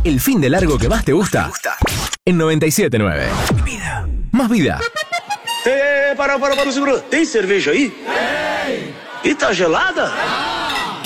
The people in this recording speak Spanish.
El fin de largo que más te gusta. En 97.9. Vida. Más vida. Para, segura. Tem cerveja aí? Tem. E tá gelada?